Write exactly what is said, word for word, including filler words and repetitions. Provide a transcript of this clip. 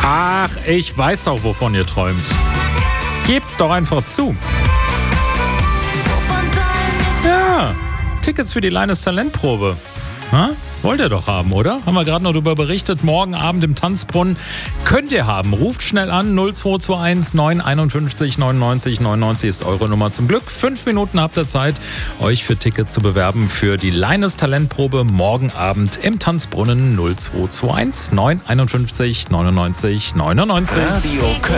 Ach, ich weiß doch, wovon ihr träumt. Gebt's doch einfach zu. Ja, Tickets für die Leines Talentprobe. Ha? Wollt ihr doch haben, oder? Haben wir gerade noch darüber berichtet. Morgen Abend im Tanzbrunnen könnt ihr haben. Ruft schnell an. null zwei zwei eins neun einundfünfzig neunundneunzig neunundneunzig ist eure Nummer zum Glück. Fünf Minuten habt ihr Zeit, euch für Tickets zu bewerben für die Leines Talentprobe morgen Abend im Tanzbrunnen. null zwei zwei eins neun einundfünfzig neunundneunzig neunundneunzig. Radio Köln.